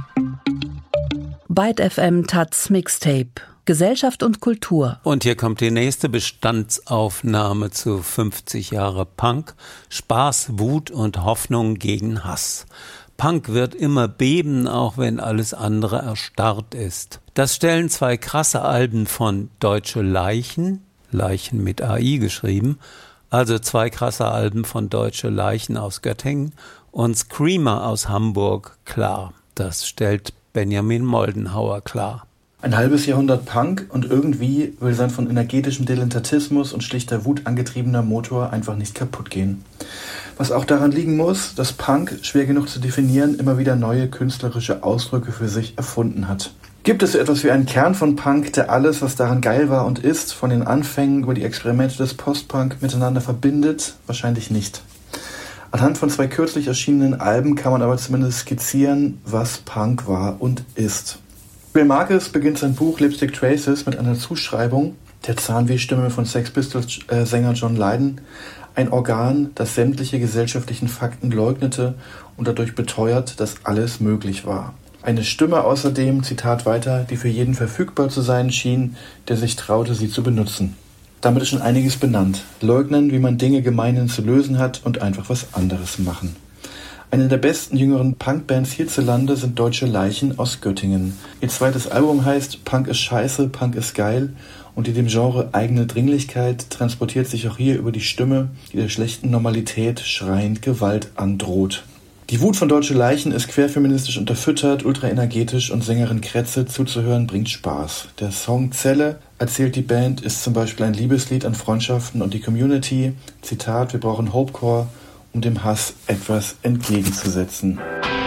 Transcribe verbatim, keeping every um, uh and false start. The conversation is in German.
Byte F M Taz Mixtape. Gesellschaft und Kultur. Und hier kommt die nächste Bestandsaufnahme zu fünfzig Jahre Punk. Spaß, Wut und Hoffnung gegen Hass. Punk wird immer beben, auch wenn alles andere erstarrt ist. Das stellen zwei krasse Alben von Deutsche Leichen, Leichen mit A I geschrieben, also zwei krasse Alben von Deutsche Leichen aus Göttingen und Screamer aus Hamburg klar. Das stellt Benjamin Moldenhauer klar. Ein halbes Jahrhundert Punk und irgendwie will sein von energetischem Dilettantismus und schlichter Wut angetriebener Motor einfach nicht kaputt gehen. Was auch daran liegen muss, dass Punk, schwer genug zu definieren, immer wieder neue künstlerische Ausdrücke für sich erfunden hat. Gibt es so etwas wie einen Kern von Punk, der alles, was daran geil war und ist, von den Anfängen über die Experimente des Post-Punk miteinander verbindet? Wahrscheinlich nicht. Anhand von zwei kürzlich erschienenen Alben kann man aber zumindest skizzieren, was Punk war und ist. Bill Marcus beginnt sein Buch Lipstick Traces mit einer Zuschreibung der Zahnwehstimme von Sex Pistols-Sänger John Lydon, ein Organ, das sämtliche gesellschaftlichen Fakten leugnete und dadurch beteuert, dass alles möglich war. Eine Stimme außerdem, Zitat weiter, die für jeden verfügbar zu sein schien, der sich traute, sie zu benutzen. Damit ist schon einiges benannt. Leugnen, wie man Dinge gemeinhin zu lösen hat und einfach was anderes machen. Eine der besten jüngeren Punkbands hierzulande sind Deutsche Leichen aus Göttingen. Ihr zweites Album heißt Punk ist scheiße, Punk ist geil und die dem Genre eigene Dringlichkeit transportiert sich auch hier über die Stimme, die der schlechten Normalität schreiend Gewalt androht. Die Wut von Deutsche Leichen ist querfeministisch unterfüttert, ultraenergetisch und Sängerin Kretze zuzuhören bringt Spaß. Der Song Zelle, erzählt die Band, ist zum Beispiel ein Liebeslied an Freundschaften und die Community. Zitat, wir brauchen Hopecore, um dem Hass etwas entgegenzusetzen.